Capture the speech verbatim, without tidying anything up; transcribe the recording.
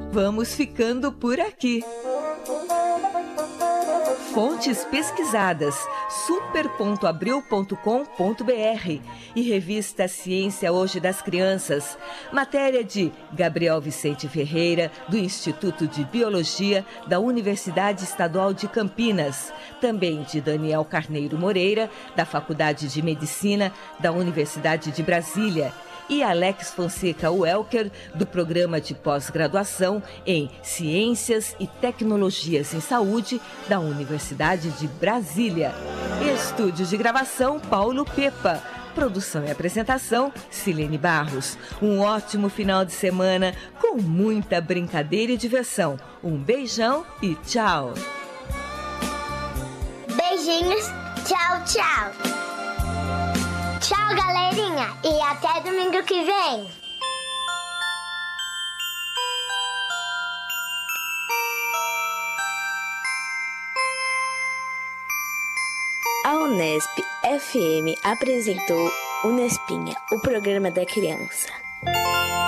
Vamos ficando por aqui. Fontes pesquisadas, super ponto abril ponto com ponto br e revista Ciência Hoje das Crianças. Matéria de Gabriel Vicente Ferreira, do Instituto de Biologia da Universidade Estadual de Campinas. Também de Daniel Carneiro Moreira, da Faculdade de Medicina da Universidade de Brasília. E Alex Fonseca Welker, do Programa de Pós-Graduação em Ciências e Tecnologias em Saúde da Universidade de Brasília. Estúdio de gravação Paulo Pepa. Produção e apresentação Silene Barros. Um ótimo final de semana com muita brincadeira e diversão. Um beijão e tchau. Beijinhos, tchau, tchau. Tchau, galerinha, e até domingo que vem. A Unesp F M apresentou Unespinha, o programa da criança.